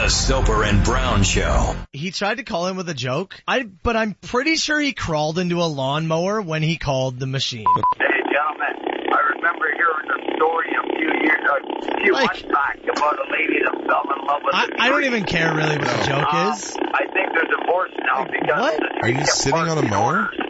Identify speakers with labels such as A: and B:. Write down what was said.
A: The Soper and Brown Show.
B: He tried to call in with a joke, but I'm pretty sure he crawled into a lawnmower when he called the machine.
C: Hey, gentlemen, I remember hearing a story a few months back about a lady that fell in love with a tree.
B: I don't even care really what the joke is.
C: I think they're divorced now because
B: what?
C: the tree
D: Are you
C: kept
D: sitting on a
C: barking
D: mower?
C: orders.